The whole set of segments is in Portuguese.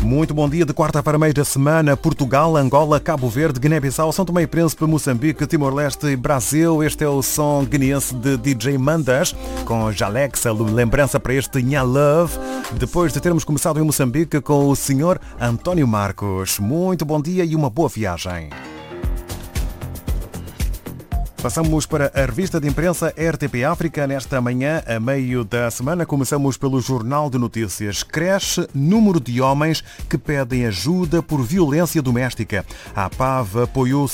Muito bom dia de quarta-feira, meio da semana. Portugal, Angola, Cabo Verde, Guiné-Bissau, São Tomé e Príncipe, Moçambique, Timor-Leste e Brasil. Este é o som guineense de DJ Mandas, com Jalexa, lembrança para este Nha Love. Depois de termos começado em Moçambique com o Sr. António Marcos. Muito bom dia e uma boa viagem. Passamos para a revista de imprensa RTP África nesta manhã, a meio da semana. Começamos pelo Jornal de Notícias. Cresce número de homens que pedem ajuda por violência doméstica. A APAV apoiou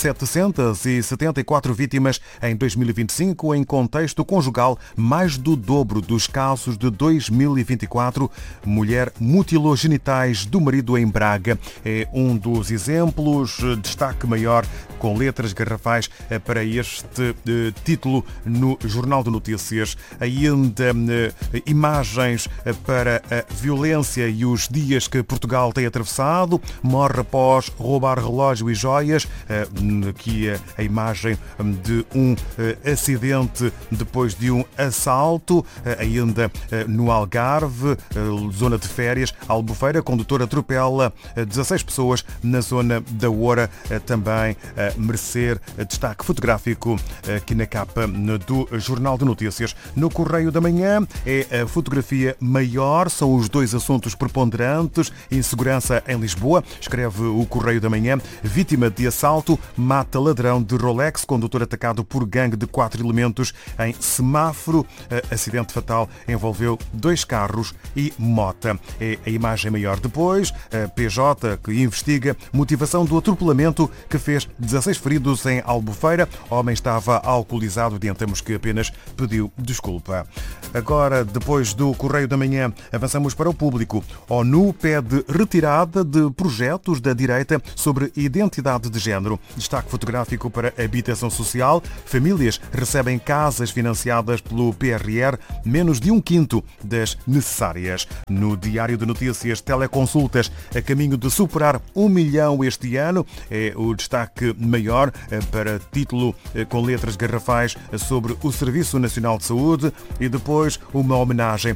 774 vítimas em 2025, em contexto conjugal, mais do dobro dos casos de 2024. Mulher mutilou genitais do marido em Braga. É um dos exemplos. Destaque maior com letras garrafais para este título no Jornal de Notícias. Ainda imagens para a violência e os dias que Portugal tem atravessado. Morre após roubar relógio e joias. Aqui a imagem de um acidente depois de um assalto. Ainda no Algarve, zona de férias, Albufeira, condutor atropela 16 pessoas na zona da Oura. Também merecer destaque fotográfico aqui na capa do Jornal de Notícias. No Correio da Manhã é a fotografia maior, são os dois assuntos preponderantes. Insegurança em Lisboa, escreve o Correio da Manhã. Vítima de assalto mata ladrão de Rolex, condutor atacado por gangue de 4 elementos em semáforo. Acidente fatal envolveu 2 carros e mota. É a imagem maior. Depois, a PJ, que investiga motivação do atropelamento que fez 16 feridos em Albufeira. O homem estava alcoolizado, adiantamos que apenas pediu desculpa. Agora, depois do Correio da Manhã, avançamos para o Público. ONU pede retirada de projetos da direita sobre identidade de género. Destaque fotográfico para a habitação social. Famílias recebem casas financiadas pelo PRR, menos de 1/5 das necessárias. No Diário de Notícias, teleconsultas a caminho de superar 1 milhão este ano. É o destaque maior para título com letras garrafais sobre o Serviço Nacional de Saúde. E depois uma homenagem.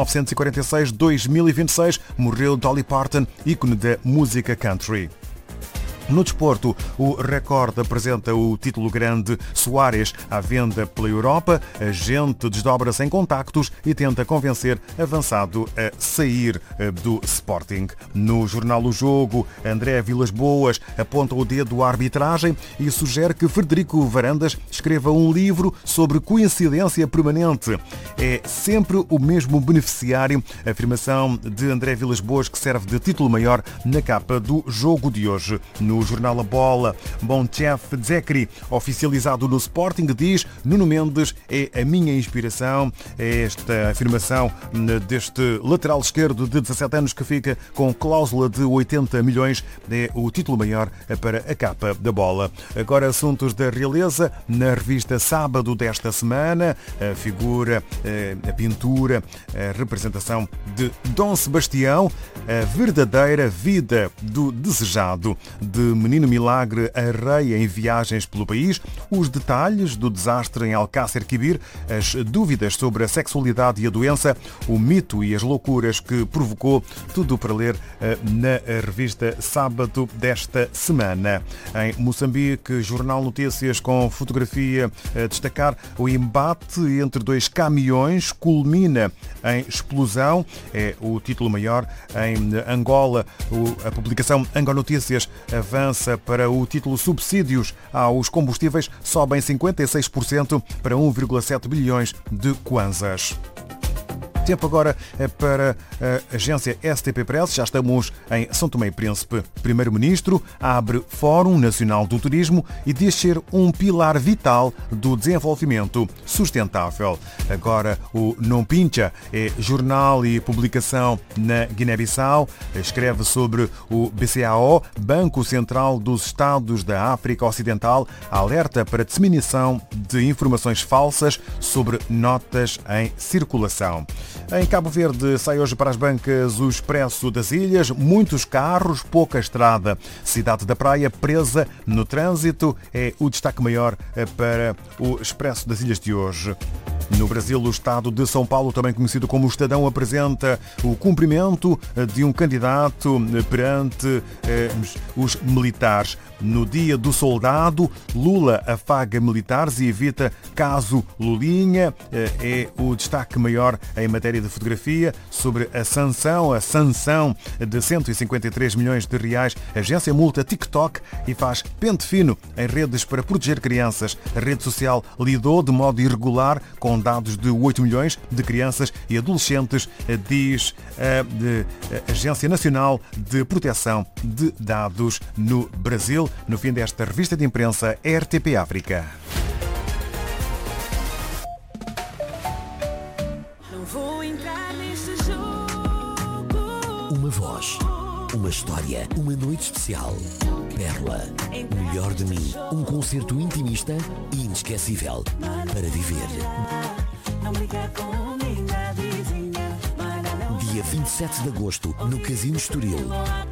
1946-2026 morreu Dolly Parton, ícone da música country. No desporto, o Record apresenta o título grande Soares à venda pela Europa. A gente desdobra-se em contactos e tenta convencer avançado a sair do Sporting. No jornal O Jogo, André Vilas-Boas aponta o dedo à arbitragem e sugere que Frederico Varandas escreva um livro sobre coincidência permanente. É sempre o mesmo beneficiário, afirmação de André Vilas-Boas, que serve de título maior na capa do Jogo de hoje. No jornal A Bola, Bonchef Zekri, oficializado no Sporting, diz: Nuno Mendes é a minha inspiração. É esta afirmação deste lateral esquerdo de 17 anos que fica com cláusula de 80 milhões. É o título maior para a capa da Bola. Agora, assuntos da realeza. Na revista Sábado desta semana, a figura, a pintura, a representação de Dom Sebastião, a verdadeira vida do desejado, de Menino Milagre a rei em viagens pelo país, os detalhes do desastre em Alcácer Quibir, as dúvidas sobre a sexualidade e a doença, o mito e as loucuras que provocou, tudo para ler na revista Sábado desta semana. Em Moçambique, Jornal Notícias com fotografia a destacar: o embate entre 2 caminhões culmina em explosão. É o título maior. Em Angola, a publicação Angola Notícias avança para o título Subsídios aos combustíveis sobem 56% para 1,7 bilhões de kwanzas. Tempo agora para a agência STP Press. Já estamos em São Tomé e Príncipe. Primeiro-Ministro abre Fórum Nacional do Turismo e diz ser um pilar vital do desenvolvimento sustentável. Agora o Não Pincha é jornal e publicação na Guiné-Bissau. Escreve sobre o BCAO, Banco Central dos Estados da África Ocidental, alerta para disseminação de informações falsas sobre notas em circulação. Em Cabo Verde sai hoje para as bancas o Expresso das Ilhas. Muitos carros, pouca estrada. Cidade da Praia presa no trânsito é o destaque maior para o Expresso das Ilhas de hoje. No Brasil, o Estado de São Paulo, também conhecido como Estadão, apresenta o cumprimento de um candidato perante os militares. No Dia do Soldado, Lula afaga militares e evita caso Lulinha. É o destaque maior em matéria de fotografia sobre a sanção de 153 milhões de reais. A agência multa TikTok e faz pente fino em redes para proteger crianças. A rede social lidou de modo irregular com dados de 8 milhões de crianças e adolescentes, diz a Agência Nacional de Proteção de Dados no Brasil. No fim desta revista de imprensa RTP África. Não vou entrar neste jogo. Uma voz, uma história, uma noite especial. Pérola, o melhor de mim. Um concerto intimista e inesquecível para viver. Não brinca com minha vizinha. Dia 27 de agosto, no Casino Estoril.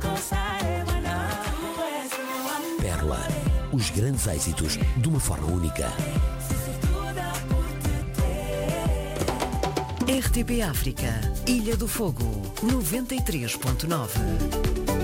Pérola, os grandes êxitos de uma forma única. RTP África, Ilha do Fogo, 93.9.